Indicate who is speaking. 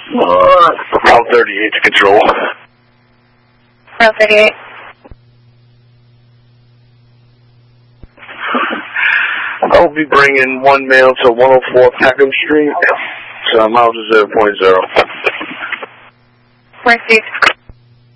Speaker 1: Route 38 to control.
Speaker 2: Route 38.
Speaker 1: I'll be bringing one mail to 104 Peckham Street. So mileage is 0.0.
Speaker 2: Received.